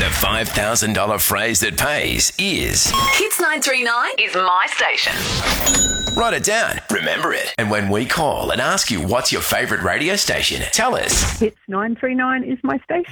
The $5,000 phrase that pays is... Hits 939 is my station. Write it down. Remember it. And when we call and ask you what's your favourite radio station, tell us. Hits 939 is my station.